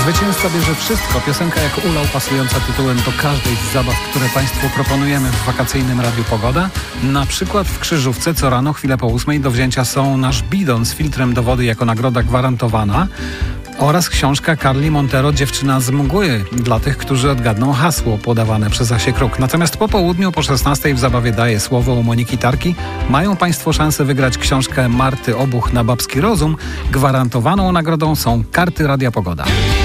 Zwycięzca bierze wszystko. Piosenka jak ulał, pasująca tytułem do każdej z zabaw, które Państwu proponujemy w wakacyjnym Radiu Pogoda. Na przykład w Krzyżówce co rano, chwilę po 8 do wzięcia są nasz bidon z filtrem do wody jako nagroda gwarantowana oraz książka Carli Montero Dziewczyna z mgły dla tych, którzy odgadną hasło podawane przez Asię Kruk. Natomiast po południu, po 16 w zabawie Daję słowo u Moniki Tarki mają Państwo szansę wygrać książkę Marty Obuch na babski rozum. Gwarantowaną nagrodą są karty Radia Pogoda.